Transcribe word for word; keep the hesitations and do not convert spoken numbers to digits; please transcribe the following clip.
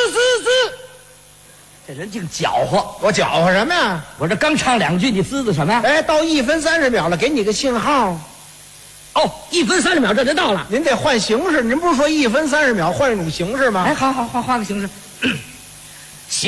滋滋。 这人净搅和， 我搅和什么呀？ 我这刚唱两句，你滋滋什么呀？ 哎，到一分三十秒了，给你个信号。 哦，一分三十秒这就到了。 您得换形式，您不是说一分三十秒换一种形式吗？ 哎，好好换换个形式。